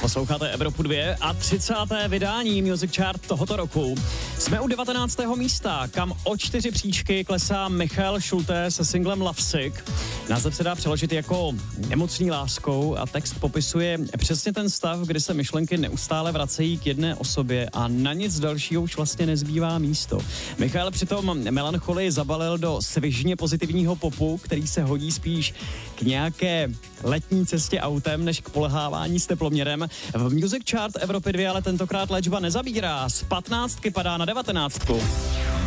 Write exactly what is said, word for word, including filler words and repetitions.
Posloucháte Evropu dva a třicáté vydání Music Chart tohoto roku. Jsme u devatenáctého místa, kam o čtyři příčky klesá Michael Schulte se singlem Lovesick. Název se dá přeložit jako nemocný láskou a text popisuje přesně ten stav, kdy se myšlenky neustále vracejí k jedné osobě a na nic dalšího už vlastně nezbývá místo. Michael přitom melancholii zabalil do svižně pozitivního popu, který se hodí spíš k nějaké letní cestě autem, než k polehávání s teploměrem. V Music Chart Evropy dva ale tentokrát léčba nezabírá. Z patnáctky padá na devatenáctku.